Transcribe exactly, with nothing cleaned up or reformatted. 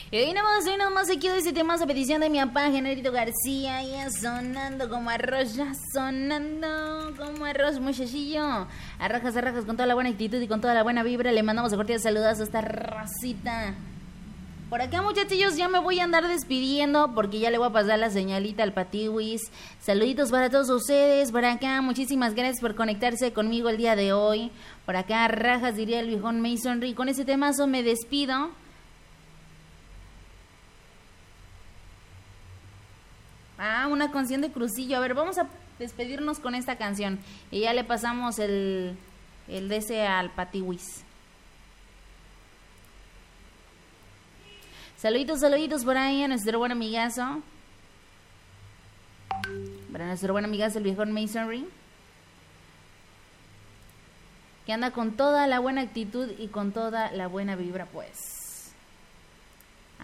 Y hoy nada más, hoy nada más aquí de ese tema a petición de mi papá, Generito García, ya sonando como arroz, ya sonando como arroz, muchachillo. A rajas, a rajas, con toda la buena actitud y con toda la buena vibra, le mandamos a cordiales saludos a esta racita. Por acá, muchachillos, ya me voy a andar despidiendo porque ya le voy a pasar la señalita al Patiwis. Saluditos para todos ustedes. Por acá, muchísimas gracias por conectarse conmigo el día de hoy. Por acá, rajas, diría el viejón Masonry. Con ese temazo me despido. Ah, una canción de Crucillo. A ver, vamos a despedirnos con esta canción. Y ya le pasamos el, el de ese al Patiwis. Saluditos, saluditos por ahí a nuestro buen amigazo. Para nuestro buen amigazo, el viejón Masonry. Que anda con toda la buena actitud y con toda la buena vibra, pues.